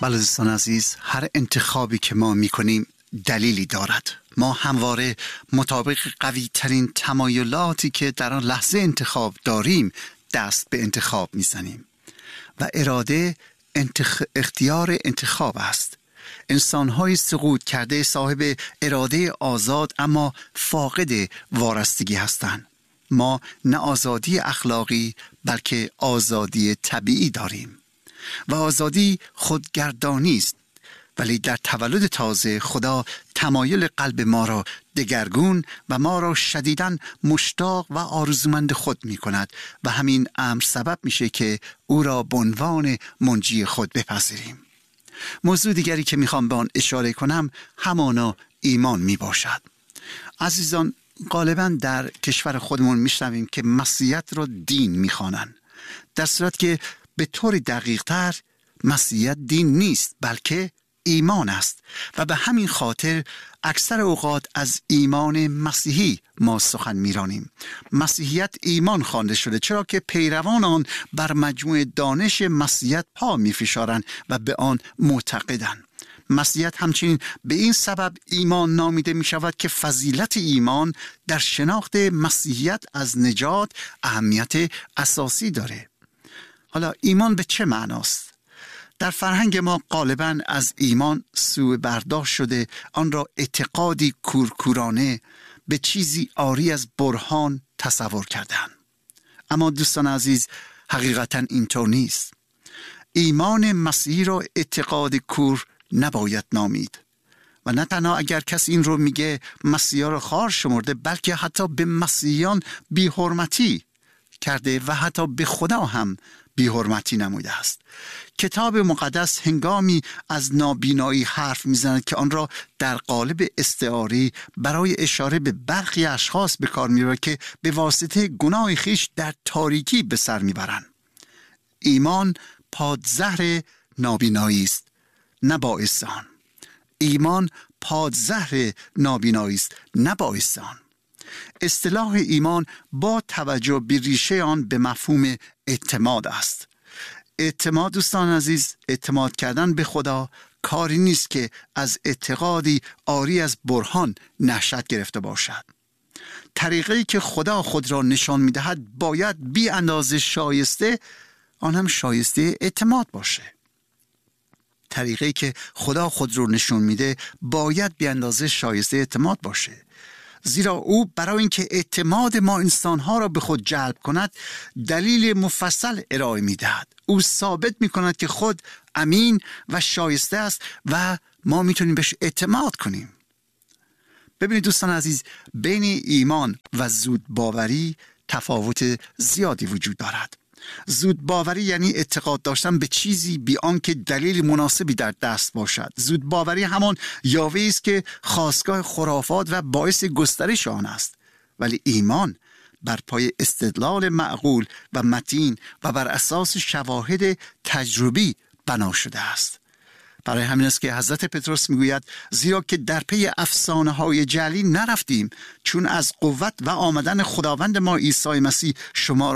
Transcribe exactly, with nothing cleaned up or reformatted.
بله دوستان عزیز، هر انتخابی که ما میکنیم دلیلی دارد. ما همواره مطابق قوی ترین تمایلاتی که در آن لحظه انتخاب داریم دست به انتخاب میزنیم و اراده انتخ... اختیار انتخاب است. انسان‌های سقوط کرده صاحب اراده آزاد اما فاقد وارستگی هستند. ما نه آزادی اخلاقی بلکه آزادی طبیعی داریم و آزادی خودگردانی است، ولی در تولد تازه خدا تمایل قلب ما را دگرگون و ما را شدیداً مشتاق و آرزومند خود می کند و همین امر سبب میشه که او را به عنوان منجی خود بپذیریم. موضوع دیگری که میخوام به آن اشاره کنم همانا ایمان می باشد. عزیزان، غالباً در کشور خودمون میشنویم که مسیحیت را دین میخوانند، در صورت که به طور دقیق تر مسیحیت دین نیست بلکه ایمان است و به همین خاطر اکثر اوقات از ایمان مسیحی ما سخن میرانیم. مسیحیت ایمان خوانده شده چرا که پیروان آن بر مجموع دانش مسیحیت پا میفشارند و به آن معتقدند. مسیحیت همچنین به این سبب ایمان نامیده می شود که فضیلت ایمان در شناخت مسیحیت از نجات اهمیت اساسی داره. حالا ایمان به چه معناست؟ در فرهنگ ما غالباً از ایمان سوء برداشت شده، آن را اعتقادی کورکورانه به چیزی عاری از برهان تصور کردند. اما دوستان عزیز، حقیقتاً اینطور نیست. ایمان مسیحی را اعتقاد کور نباید نامید و نه تنها اگر کسی این رو میگه مسیحا رو خار شمرده، بلکه حتی به مسیحیان بی‌حرمتی کرده و حتی به خدا هم بی‌حرمتی نموده است. کتاب مقدس هنگامی از نابینایی حرف میزند که آن را در قالب استعاری برای اشاره به برخی اشخاص به کار میبرد که به واسطه گناه خیش در تاریکی به سر میبرند. ایمان پادزهر نابینایی است، نه باعث آن. ایمان پادزهر نابینایی است، نه باعث آن. اصطلاح ایمان با توجه به ریشه آن به مفهوم اعتماد است. اعتماد دوستان عزیز، اعتماد کردن به خدا کاری نیست که از اعتقادی عاری از برهان نشأت گرفته باشد. طریقی که خدا خود را نشان می‌دهد باید بی اندازه شایسته، آن هم شایسته اعتماد باشه. طریقی که خدا خود رو نشون میده باید بی اندازه شایسته اعتماد باشه، زیرا او برای اینکه اعتماد ما انسانها را به خود جلب کند دلیل مفصل ارائه میدهد. او ثابت میکند که خود امین و شایسته است و ما میتونیم بهش اعتماد کنیم. ببینید دوستان عزیز، بین ایمان و زود باوری تفاوت زیادی وجود دارد. زود باوری یعنی اعتقاد داشتن به چیزی بی آنکه دلیل مناسبی در دست باشد. زود باوری همان یاوه‌ای است که خاستگاه خرافات و باعث گسترش آن است. ولی ایمان بر پای استدلال معقول و متین و بر اساس شواهد تجربی بنا شده است. برای همین است که حضرت پتروس میگوید زیرا که در پی افسانه های جعلی نرفتیم، چون از قوت و آمدن خداوند ما عیسی مسیح شما